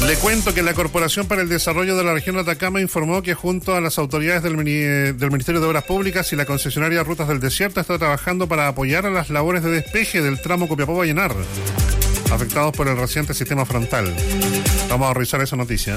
Le cuento que la Corporación para el Desarrollo de la Región de Atacama informó que junto a las autoridades del Ministerio de Obras Públicas y la concesionaria Rutas del Desierto está trabajando para apoyar a las labores de despeje del tramo Copiapó-Vallenar, afectados por el reciente sistema frontal. Vamos a revisar esa noticia.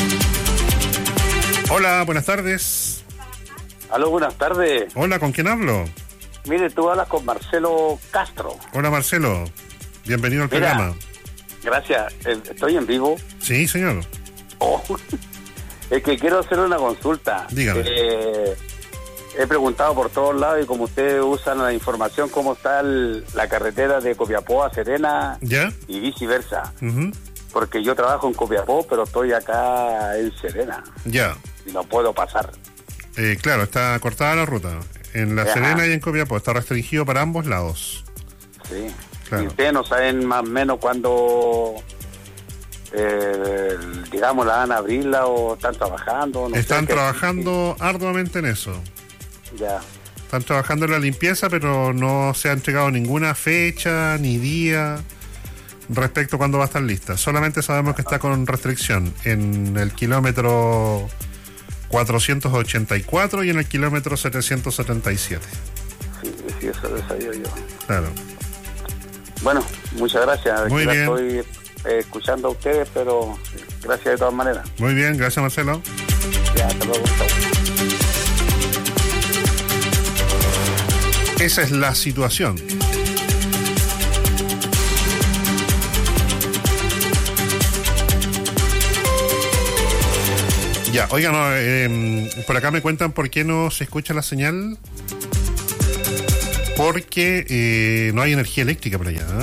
Hola, buenas tardes. Aló, buenas tardes. Hola, ¿con quién hablo? Mire, tú hablas con Marcelo Castro. Hola, Marcelo. Bienvenido al programa. Gracias. ¿Estoy en vivo? Sí, señor. Oh, es que quiero hacer una consulta. Dígame. He preguntado por todos lados y como ustedes usan la información, cómo está la carretera de Copiapó a Serena. ¿Ya? Y viceversa. Uh-huh. Porque yo trabajo en Copiapó, pero estoy acá en Serena. Ya. Y no puedo pasar. Claro, está cortada la ruta. En La Ajá. Serena y en Copiapó. Está restringido para ambos lados. Sí. Claro. Y ustedes no saben más o menos cuándo, digamos, la van a abrirla o están trabajando. No Están sé, trabajando arduamente en eso. Ya. Están trabajando en la limpieza, pero no se ha entregado ninguna fecha ni día respecto a cuándo va a estar lista. Solamente sabemos que está con restricción en el kilómetro 484 y en el kilómetro 777. Sí, eso lo sabía yo. Claro. Bueno, muchas gracias. Muy bien. Estoy escuchando a ustedes, pero gracias de todas maneras. Muy bien, gracias, Marcelo. Ya, hasta luego. Chao. Esa es la situación. Ya, oigan, por acá me cuentan por qué no se escucha la señal. Porque no hay energía eléctrica por allá.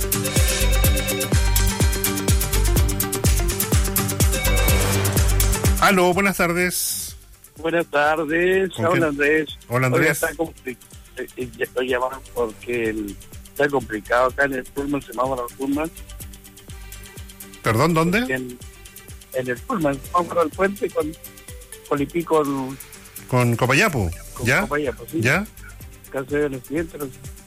Aló, buenas tardes. Buenas tardes, hola Andrés. Hola Andrés. Estoy llamando porque está complicado acá en el Pullman, semáforo del Pullman. ¿Perdón, dónde? En el Pullman, semáforo del puente con Colipí con Copayapo. ¿Ya? Copayapo, sí. ¿Ya? Casi el accidente.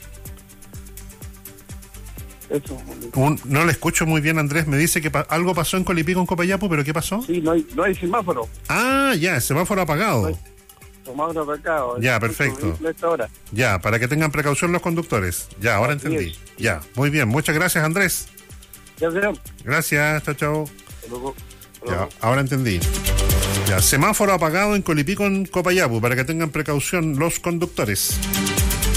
Eso. No le escucho muy bien, Andrés. Me dice que algo pasó en Colipí con Copayapo, ¿pero qué pasó? Sí, no hay semáforo. Ah, ya, el semáforo apagado. No hay semáforo apagado. Ya, perfecto. Ya, para que tengan precaución los conductores. Ya, ahora Así entendí. es. Ya, muy bien. Muchas gracias, Andrés. Ya sea. Gracias, chao, chao. Luego. Ya, ahora entendí. Ya, semáforo apagado en Colipí con Copayapo, para que tengan precaución los conductores.